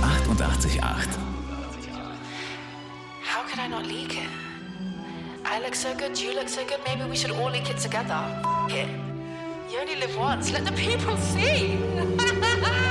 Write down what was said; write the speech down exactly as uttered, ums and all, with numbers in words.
achtundachtzig Komma acht. How could I not leak it? I look so good, you look so good, maybe we should all leak it together. F it. You only live once, let the people see.